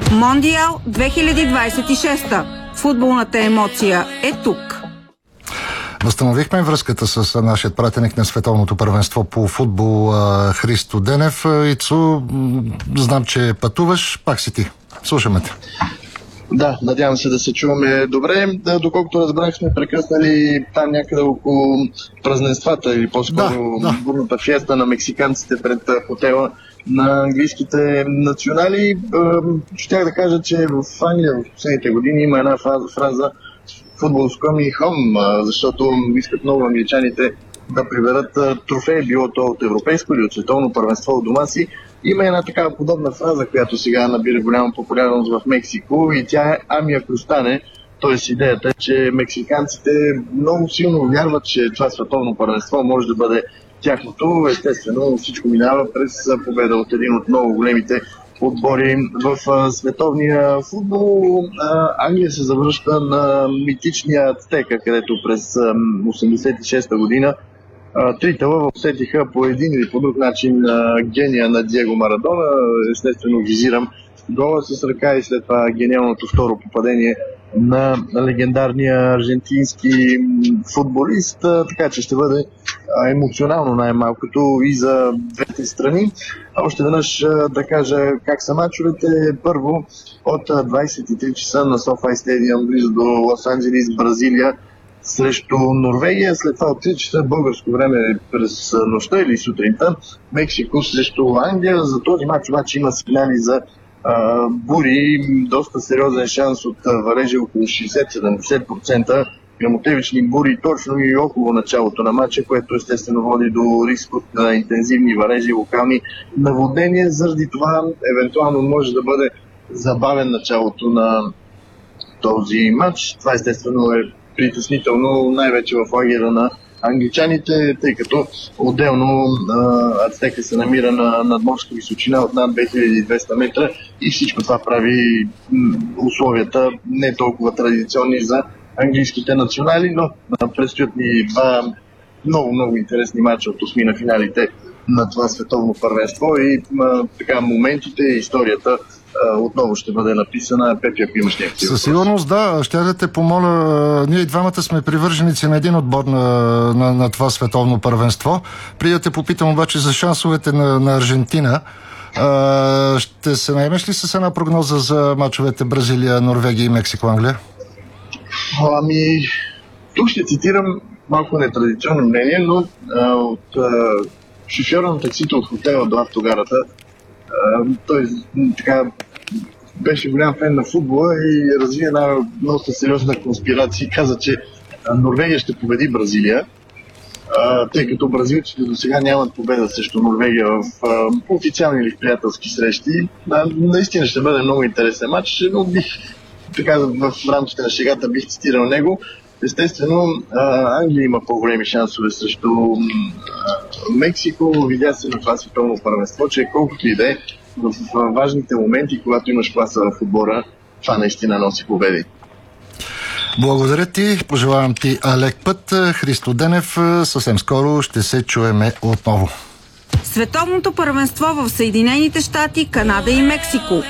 Мондиал 2026. Футболната емоция е тук. Възстановихме връзката с нашия пратеник на Световното първенство по футбол Христо Денев. Ицо, знам, че пътуваш, пак си ти. Слушаме те. Да, надявам се да се чуваме добре. Доколкото разбрах, сме прекъснали там някъде около празненствата или по-скоро бурната фиеста на мексиканците пред хотела на английските национали. Щях да кажа, че в Англия в последните години има една фраза "Football is coming home", защото искат много англичаните да приберат трофей, било то от европейско или от световно първенство от дома си. Има една такава подобна фраза, която сега набира голяма популярност в Мексико, и тя е "Ами ако стане". Тоест идеята е, че мексиканците много силно вярват, че това световно първенство може да бъде тяхното. Естествено, всичко минава през победа от един от много големите отбори в световния футбол. Англия се завръща на митичния Ацтека, където през 86-та година трите лъва усетиха по един или по друг начин гения на Диего Марадона. Естествено визирам гола с ръка и след това гениалното второ попадение на легендарния аржентински футболист, така че ще бъде емоционално най-малкото и за двете страни. Още веднъж да кажа как са мачовете. Първо от 23 часа на SoFi Stadium близо до Лос-Анджелис, Бразилия срещу Норвегия. След това от 3 часа българско време през нощта или сутринта Мексико срещу Англия. За този мач обаче има сигнали за бури, доста сериозен шанс от валежи, около 60-70%. Грамотевични бури точно и около началото на матча, което естествено води до риск от интензивни валежи, локални наводнения. Заради това евентуално може да бъде забавен началото на този матч. Това естествено е притеснително, най-вече в лагера на англичаните, тъй като отделно Ацтека се намира на надморска височина от над 2200 метра и всичко това прави условията не толкова традиционни за английските национали, но предстоят ни два много интересни матча от осми на финалите на това световно първенство и така моментите и историята отново ще бъде написана. Пепи, ако имаш някакви въпроси. Със сигурност, да. Ще да те помоля, ние и двамата сме привърженици на един отбор на това световно първенство. Преди да те попитам обаче за шансовете на Аржентина, ще се наемеш ли с една прогноза за мачовете Бразилия, Норвегия и Мексико, Англия? Ами, тук ще цитирам малко нетрадиционно мнение, но от шофьора на таксито от хотела до автогарата, той така беше голям фен на футбола и разви една доста сериозна конспирация. Каза, че Норвегия ще победи Бразилия, тъй като бразилците до сега нямат победа срещу Норвегия в официални или приятелски срещи. Наистина ще бъде много интересен матч, но така в рамките на шегата бих цитирал него. Естествено, Англия има по-големи шансове срещу Мексико. Видя се на това световно първенство, че колкото и да е, в важните моменти, когато имаш класа в отбора, това наистина носи победи. Благодаря ти, пожелавам ти лек път. Христо Денев, съвсем скоро ще се чуеме отново. Световното първенство в Съединените щати, Канада и Мексико.